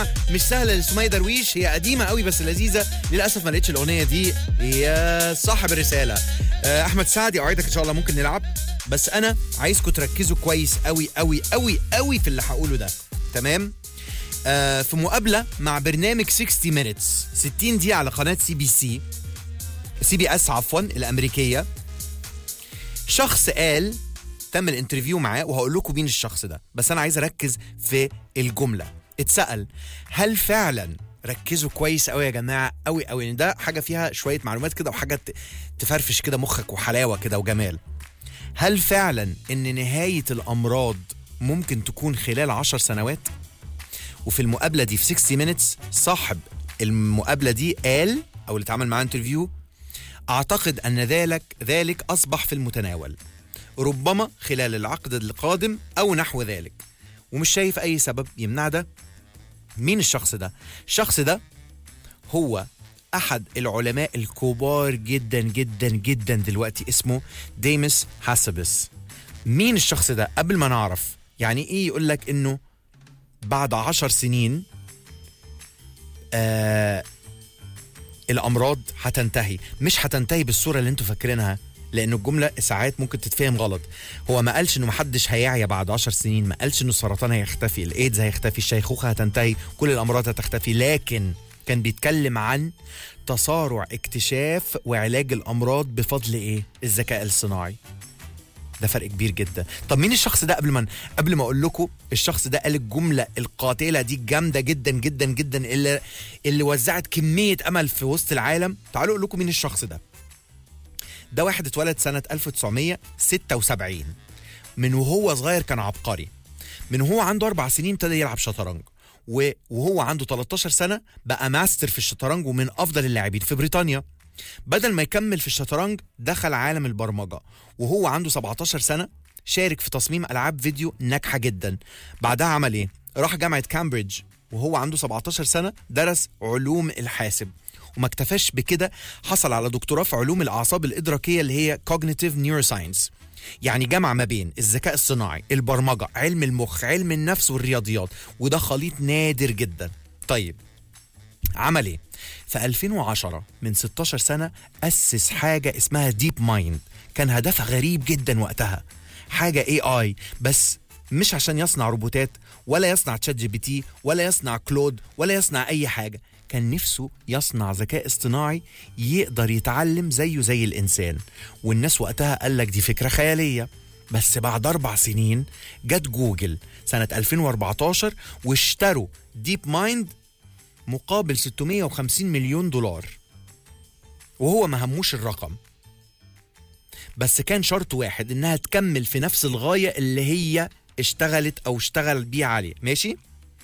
مش سهله لسمية درويش، هي قديمه قوي بس لذيذه. للاسف ما لقيتش الاغنيه دي يا صاحب الرساله. احمد سعدي اوعدك ان شاء الله ممكن نلعب، بس انا عايزكم تركزوا كويس قوي قوي قوي قوي في اللي هقوله ده. تمام؟ في مقابله مع برنامج 60 minutes 60 دقيقه على قناه سي بي اس عفوا الامريكيه، شخص قال، تم الانترفيو معاه وهقول لكم مين الشخص ده، بس انا عايز اركز في الجمله. اتسأل هل فعلا، ركزوا كويس قوي يا جماعه قوي قوي، لان ده حاجه فيها شويه معلومات كده وحاجه تفرفش كده مخك وحلاوه كده وجمال. هل فعلا ان نهايه الامراض ممكن تكون خلال 10 سنوات؟ وفي المقابله دي في 60 minutes صاحب المقابله دي قال، او اللي اتعمل معاه انترفيو، اعتقد ان ذلك اصبح في المتناول، ربما خلال العقد القادم او نحو ذلك، ومش شايف اي سبب يمنع ده. مين الشخص ده؟ الشخص ده هو احد العلماء الكبار جدا جدا جدا دلوقتي، اسمه ديمس هاسابس. مين الشخص ده؟ قبل ما نعرف يعني ايه يقول لك انه بعد 10 سنين الامراض هتنتهي، مش هتنتهي بالصوره اللي انتوا فاكرينها، لأن الجملة ساعات ممكن تتفهم غلط. هو ما قالش إنه محدش هيعيا بعد 10 سنين، ما قالش إنه السرطان هيختفي، الإيدز هيختفي، الشيخوخة هتنتهي، كل الأمراض هتختفي، لكن كان بيتكلم عن تسارع اكتشاف وعلاج الأمراض بفضل إيه؟ الذكاء الصناعي. ده فرق كبير جدا. طب مين الشخص ده؟ قبل ما أقول لكم الشخص ده قال الجملة القاتلة دي جامدة جدا جدا جدا اللي وزعت كمية أمل في وسط العالم. تعالوا أقول لكم مين الشخص ده. ده واحد اتولد سنة 1976، من وهو صغير كان عبقري، من وهو عنده 4 سنين ابتدى يلعب شطرنج، وهو عنده 13 سنة بقى ماستر في الشطرنج ومن أفضل اللاعبين في بريطانيا. بدل ما يكمل في الشطرنج دخل عالم البرمجة، وهو عنده 17 سنة شارك في تصميم ألعاب فيديو ناجحة جدا. بعدها عمل إيه؟ راح جامعة كامبريدج وهو عنده 17 سنة درس علوم الحاسب، وما اكتفاش بكده، حصل على دكتوراه في علوم الأعصاب الإدراكية اللي هي Cognitive Neuroscience، يعني جمع ما بين الذكاء الصناعي، البرمجة، علم المخ، علم النفس والرياضيات، وده خليط نادر جدا. طيب عمل ايه؟ في 2010 من 16 سنة أسس حاجة اسمها ديب مايند، كان هدفها غريب جدا وقتها، حاجة AI، بس مش عشان يصنع روبوتات ولا يصنع تشات جي بي تي ولا يصنع كلود ولا يصنع أي حاجة، كان نفسه يصنع ذكاء اصطناعي يقدر يتعلم زيه زي الإنسان. والناس وقتها قال لك دي فكرة خيالية، بس بعد 4 سنين جت جوجل سنة 2014 واشتروا ديب مايند مقابل 650 مليون دولار، وهو ما هموش الرقم، بس كان شرط واحد، انها تكمل في نفس الغاية اللي هي اشتغل بيها عليه. ماشي؟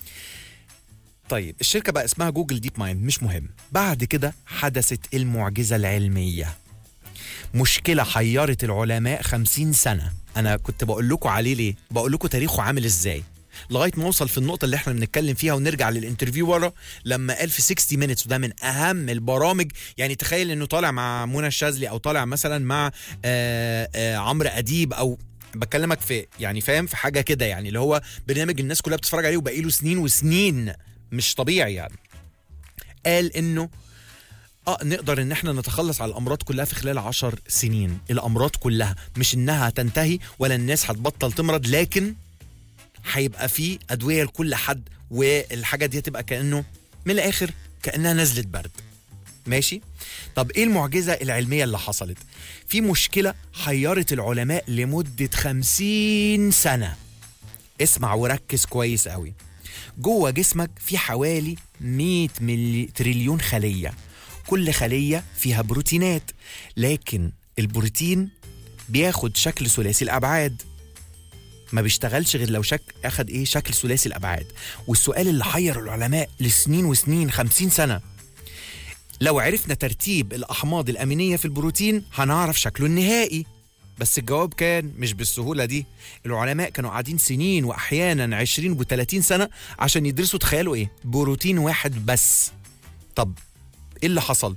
طيب الشركة بقى اسمها جوجل ديب مايند، مش مهم. بعد كده حدثت المعجزة العلمية، مشكلة حيرت العلماء 50 سنة. أنا كنت بقول لكم عليه ليه؟ بقول لكم تاريخه عامل إزاي لغاية ما وصل في النقطة اللي احنا بنتكلم فيها، ونرجع للانترفيو ورا لما قال في 60 minutes، وده من أهم البرامج. يعني تخيل إنه طالع مع منى الشاذلي أو طالع مثلا مع عمرو أديب، أو بكلمك في يعني فاهم في حاجة كده، يعني اللي هو برنامج الناس كلها بتتفرج عليه وبقى له سنين وسنين، مش طبيعي يعني. قال إنه نقدر ان احنا نتخلص على الامراض كلها في خلال 10 سنين، الامراض كلها، مش انها هتنتهي ولا الناس هتبطل تمرض، لكن هيبقى في ادويه لكل حد، والحاجه دي هتبقى كانه من الاخر كانها نزله برد. ماشي؟ طب ايه المعجزه العلميه اللي حصلت؟ في مشكله حيرت العلماء لمده 50 سنه. اسمع وركز كويس قوي. جوه جسمك في حوالي 100 تريليون خليه، كل خلية فيها بروتينات، لكن البروتين بياخد شكل ثلاثي الأبعاد، ما بيشتغلش غير لو أخد شكل ثلاثي الأبعاد. والسؤال اللي حير العلماء لسنين وسنين، 50 سنة، لو عرفنا ترتيب الأحماض الأمينية في البروتين هنعرف شكله النهائي. بس الجواب كان مش بالسهولة دي. العلماء كانوا قاعدين سنين وأحيانا 20 و30 سنة عشان يدرسوا، تخيلوا بروتين واحد بس. طب ايه اللي حصل؟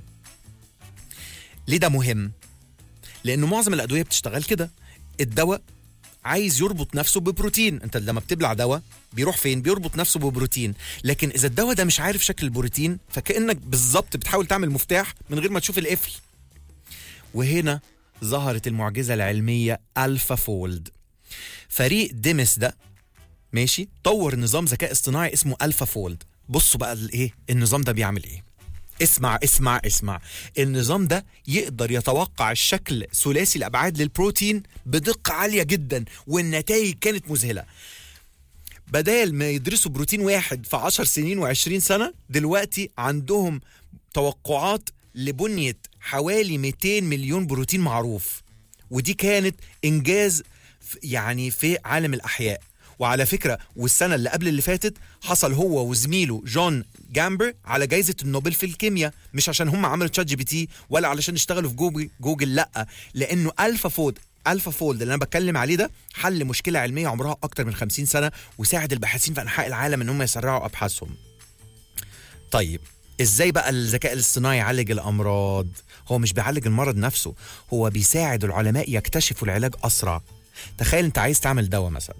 ليه ده مهم؟ لأنه معظم الأدوية بتشتغل كده. الدواء عايز يربط نفسه ببروتين. انت لما بتبلع دواء بيروح فين؟ بيربط نفسه ببروتين. لكن اذا الدواء ده مش عارف شكل البروتين فكأنك بالظبط بتحاول تعمل مفتاح من غير ما تشوف القفل. وهنا ظهرت المعجزة العلمية ألفا فولد. فريق ديمس ده ماشي طور نظام ذكاء اصطناعي اسمه ألفا فولد. بصوا بقى الايه النظام ده بيعمل ايه. اسمع اسمع اسمع. النظام ده يقدر يتوقع الشكل ثلاثي الابعاد للبروتين بدقة عالية جدا، والنتائج كانت مذهلة. بدال ما يدرسوا بروتين واحد في 10 سنين و20 سنة، دلوقتي عندهم توقعات لبنية حوالي 200 مليون بروتين معروف. ودي كانت إنجاز يعني في عالم الأحياء. وعلى فكرة والسنة اللي قبل اللي فاتت حصل هو وزميله جون جامبر على جائزة النوبل في الكيمياء، مش عشان هم عملوا تشات جي بي تي ولا علشان اشتغلوا في جوجل لأ، لأنه ألفا فولد اللي أنا بتكلم عليه ده حل مشكلة علمية عمرها أكتر من 50 سنة وساعد الباحثين في أنحاء العالم إن هم يسرعوا أبحاثهم. طيب ازاي بقى الذكاء الاصطناعي يعالج الامراض؟ هو مش بيعالج المرض نفسه، هو بيساعد العلماء يكتشفوا العلاج اسرع. تخيل انت عايز تعمل دواء مثلا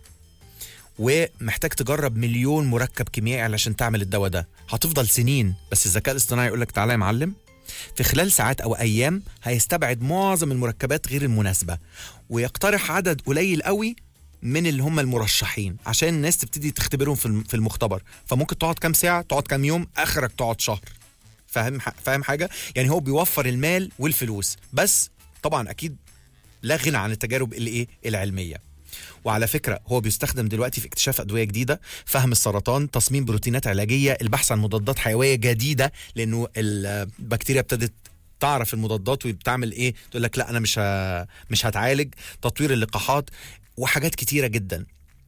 ومحتاج تجرب 1,000,000 مركب كيميائي علشان تعمل الدواء ده، هتفضل سنين. بس الذكاء الاصطناعي يقول لك تعالى يا معلم، في خلال ساعات او ايام هيستبعد معظم المركبات غير المناسبة ويقترح عدد قليل قوي من اللي هم المرشحين عشان الناس تبتدي تختبرهم في المختبر. فممكن تقعد كام ساعة، تقعد كام يوم، اخرك تقعد شهر. فاهم حاجة؟ يعني هو بيوفر المال والفلوس، بس طبعا اكيد لا غنى عن التجارب العلمية. وعلى فكرة هو بيستخدم دلوقتي في اكتشاف أدوية جديدة، فهم السرطان، تصميم بروتينات علاجية، البحث عن مضادات حيوية جديدة، لأنه البكتيريا ابتدت تعرف المضادات وبتعمل ايه، تقول لك لا انا مش هتعالج، تطوير اللقاحات وحاجات كتيرة جدا.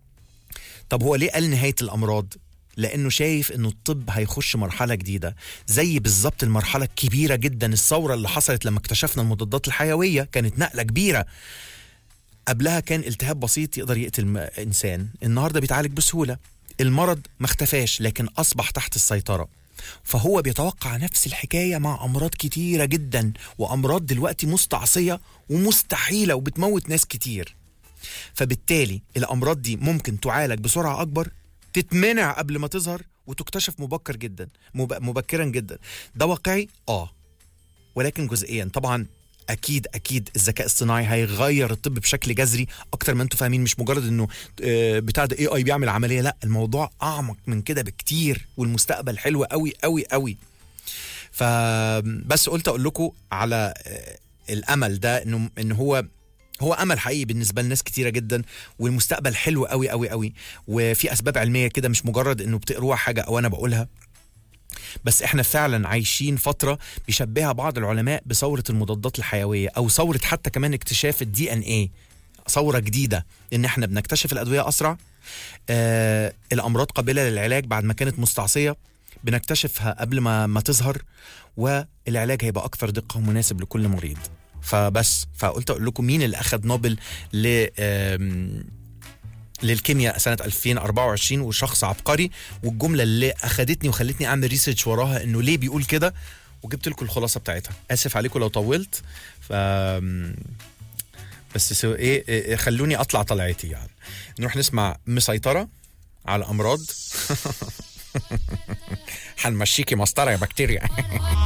طب هو ليه قال نهاية الأمراض؟ لأنه شايف أنه الطب هيخش مرحلة جديدة، زي بالظبط المرحلة الكبيرة جدا، الثورة اللي حصلت لما اكتشفنا المضادات الحيوية، كانت نقلة كبيرة. قبلها كان التهاب بسيط يقدر يقتل إنسان، النهاردة بيتعالج بسهولة. المرض ما اختفاش لكن أصبح تحت السيطرة. فهو بيتوقع نفس الحكاية مع أمراض كتيرة جدا، وأمراض دلوقتي مستعصية ومستحيلة وبتموت ناس كتير. فبالتالي الأمراض دي ممكن تعالج بسرعة أكبر، تتمنع قبل ما تظهر، وتكتشف مبكرا جدا. ده واقعي ولكن جزئيا. طبعا اكيد الذكاء الصناعي هيغير الطب بشكل جذري اكتر ما انتم فاهمين. مش مجرد انه بتاع ده AI بيعمل عملية، لا، الموضوع اعمق من كده بكتير، والمستقبل حلو قوي قوي قوي. فبس قلت اقول لكم على الامل ده، انه هو امل حقيقي بالنسبه لناس كتيره جدا، والمستقبل حلو قوي قوي قوي. وفي اسباب علميه كده، مش مجرد انه بتقروها حاجه او انا بقولها، بس احنا فعلا عايشين فتره بيشبهها بعض العلماء بثوره المضادات الحيويه، او ثوره حتى كمان اكتشاف الDNA. ثوره جديده ان احنا بنكتشف الادويه اسرع، الامراض قابله للعلاج بعد ما كانت مستعصيه بنكتشفها قبل ما تظهر، والعلاج هيبقى اكثر دقه ومناسب لكل مريض. فقلت اقول لكم مين اللي اخذ نوبل للكيمياء سنة 2024، وشخص عبقري. والجملة اللي أخدتني وخلتني أعمل ريسيرش وراها إنه ليه بيقول كده، وجبت لكم الخلاصة بتاعتها. آسف عليكم لو طولت، بس خلوني أطلع طلعتي. يعني نروح نسمع مسيطرة على الأمراض. هنمشيكي مسطرة يا بكتيريا.